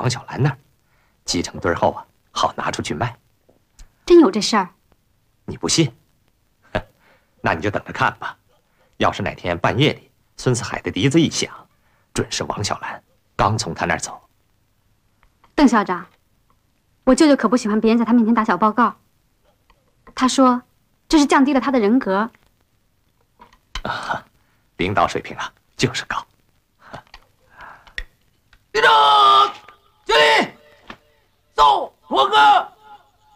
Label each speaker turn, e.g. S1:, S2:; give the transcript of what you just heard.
S1: 王小兰那儿，积成堆后啊，好拿出去卖。
S2: 真有这事儿？
S1: 你不信？那你就等着看吧。要是哪天半夜里孙四海的笛子一响，准是王小兰刚从他那儿走。
S2: 邓校长，我舅舅可不喜欢别人在他面前打小报告。他说，这是降低了他的人格。
S1: 啊，领导水平啊，就是高。
S3: 队长，敬礼！奏，罗哥。